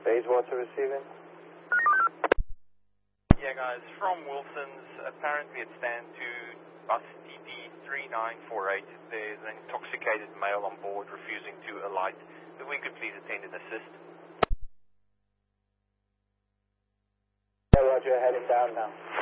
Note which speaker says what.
Speaker 1: Bayswater receiving.
Speaker 2: Yeah, guys, from Wilson's, apparently it stands to bus TP 3948. There's an intoxicated male on board refusing to alight. If we could please attend and assist.
Speaker 1: Yeah, Roger, heading down now.